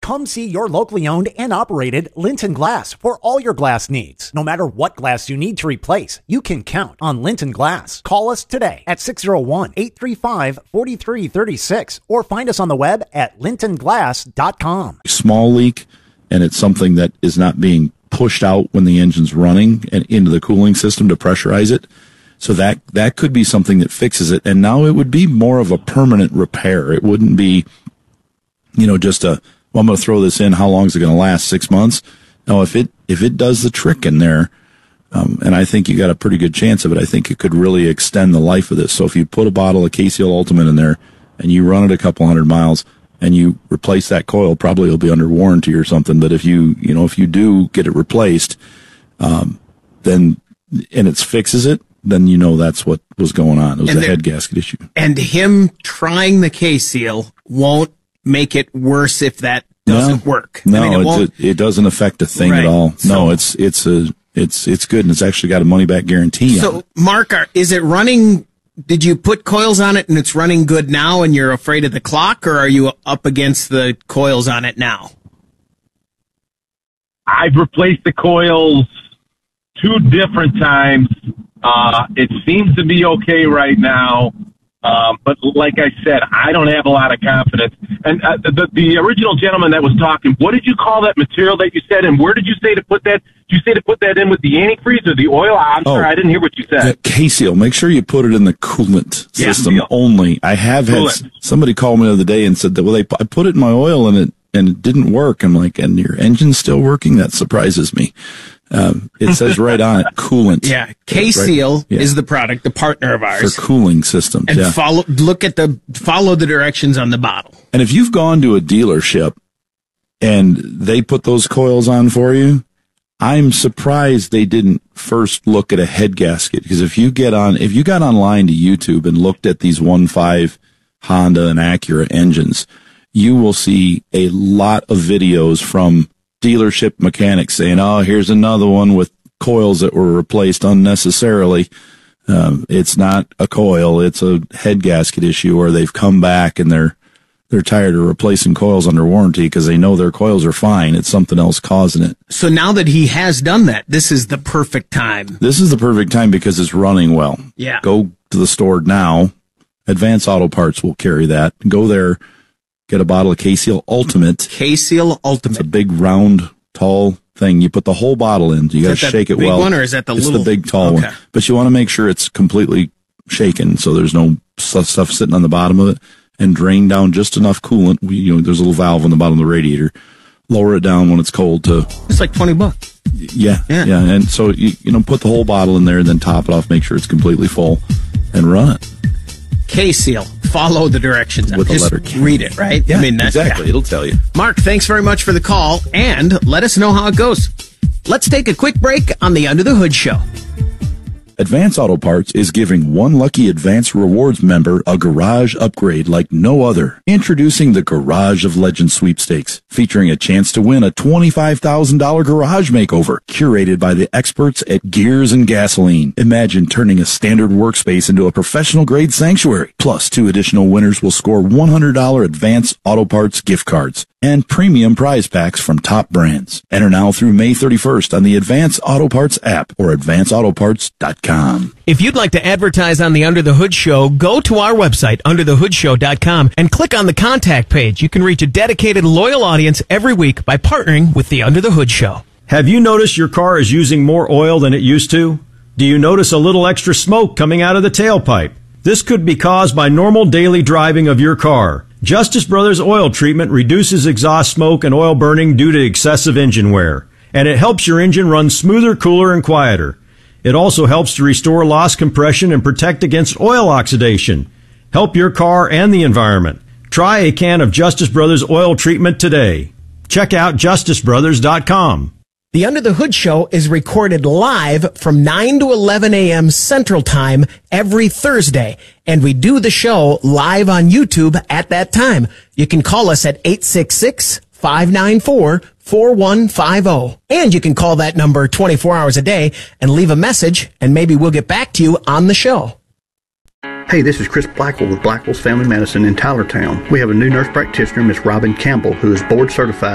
Come see your locally owned and operated Linton Glass for all your glass needs. No matter what glass you need to replace, you can count on Linton Glass. Call us today at 601-835-4336 or find us on the web at lintonglass.com. Small leak, and it's something that is not being pushed out when the engine's running and into the cooling system to pressurize it. So that could be something that fixes it. And now it would be more of a permanent repair. It wouldn't be, just I'm going to throw this in. How long is it going to last? 6 months? No, if it does the trick in there, and I think you got a pretty good chance of it, I think it could really extend the life of this. So if you put a bottle of K-Seal Ultimate in there and you run it a couple hundred miles and you replace that coil, probably it'll be under warranty or something. But if you do get it replaced, then, and it fixes it, then that's what was going on. It was a head gasket issue. And him trying the K-Seal won't make it worse if that doesn't work. No, it doesn't affect a thing at all. No, it's good, and it's actually got a money-back guarantee on it. Mark, is it running? Did you put coils on it and it's running good now and you're afraid of the clock, or are you up against the coils on it now? I've replaced the coils 2 different times. It seems to be okay right now. But like I said, I don't have a lot of confidence. And the original gentleman that was talking, what did you call that material that you said? And where did you say to put that? Did you say to put that in with the antifreeze or the oil? I'm sorry, I didn't hear what you said. K-Seal. Make sure you put it in the coolant system only. I have had somebody call me the other day and said that, I put it in my oil and it didn't work. I'm like, and your engine's still working? That surprises me. It says right on it, coolant. Yeah, K-Seal is the product, the partner of ours for cooling systems. And follow the directions on the bottle. And if you've gone to a dealership and they put those coils on for you, I'm surprised they didn't first look at a head gasket. Because if you got online to YouTube and looked at these 1.5 Honda and Acura engines, you will see a lot of videos from dealership mechanics saying, here's another one with coils that were replaced unnecessarily. It's not a coil, it's a head gasket issue, or they've come back and they're tired of replacing coils under warranty because they know their coils are fine. It's something else causing it. So now that he has done that, this is the perfect time. This is the perfect time because it's running well. Yeah. Go to the store now. Advanced Auto Parts will carry that. Go there. Get a bottle of K-Seal Ultimate. K-Seal Ultimate. It's a big, round, tall thing. You put the whole bottle in. You got to shake it well. Is that the big one, or is that the little? It's the big, tall one. But you want to make sure it's completely shaken, so there's no stuff sitting on the bottom of it, and drain down just enough coolant. There's a little valve on the bottom of the radiator. Lower it down when it's cold to. It's like $20. Yeah. And so put the whole bottle in there, and then top it off. Make sure it's completely full, and run it. K-Seal. Follow the directions. With just a letter K. Read it, right? Yeah, exactly. It'll tell you. Mark, thanks very much for the call, and let us know how it goes. Let's take a quick break on the Under the Hood Show. Advance Auto Parts is giving one lucky Advance Rewards member a garage upgrade like no other. Introducing the Garage of Legends Sweepstakes, featuring a chance to win a $25,000 garage makeover, curated by the experts at Gears and Gasoline. Imagine turning a standard workspace into a professional-grade sanctuary. Plus, 2 additional winners will score $100 Advance Auto Parts gift cards and premium prize packs from top brands. Enter now through May 31st on the Advance Auto Parts app or advanceautoparts.com. If you'd like to advertise on the Under the Hood Show, go to our website, underthehoodshow.com, and click on the contact page. You can reach a dedicated, loyal audience every week by partnering with the Under the Hood Show. Have you noticed your car is using more oil than it used to? Do you notice a little extra smoke coming out of the tailpipe? This could be caused by normal daily driving of your car. Justice Brothers Oil Treatment reduces exhaust smoke and oil burning due to excessive engine wear, and it helps your engine run smoother, cooler, and quieter. It also helps to restore lost compression and protect against oil oxidation. Help your car and the environment. Try a can of Justice Brothers Oil Treatment today. Check out justicebrothers.com. The Under the Hood Show is recorded live from 9 to 11 a.m. Central Time every Thursday, and we do the show live on YouTube at that time. You can call us at 866-594-4150. And you can call that number 24 hours a day and leave a message, and maybe we'll get back to you on the show. Hey, this is Chris Blackwell with Blackwell's Family Medicine in Tylertown. We have a new nurse practitioner, Miss Robin Campbell, who is board certified